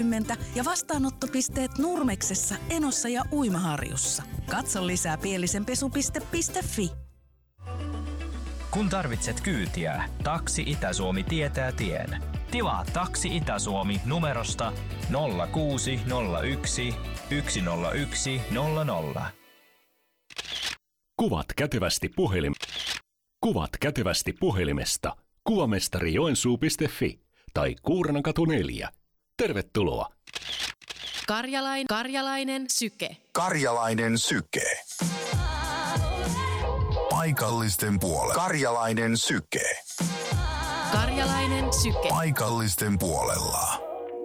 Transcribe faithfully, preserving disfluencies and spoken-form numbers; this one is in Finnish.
ja vastaanottopisteet Nurmeksessa, Enossa ja Uimaharjussa. Katso lisää pielisenpesupiste piste fi. Kun tarvitset kyytiä, Taksi Itä-Suomi tietää tien. Tilaa Taksi Itä-Suomi numerosta nolla kuusi nolla yksi yksi nolla yksi nolla nolla. Kuvat kätevästi puhelim... Kuvat kätevästi puhelimesta kuvamestari joensuu piste fi tai Kuurnankatu neljä. Tervetuloa! Karjalain, Karjalainen syke. Karjalainen syke. Paikallisten puolella. Karjalainen syke. Karjalainen syke. Paikallisten puolella.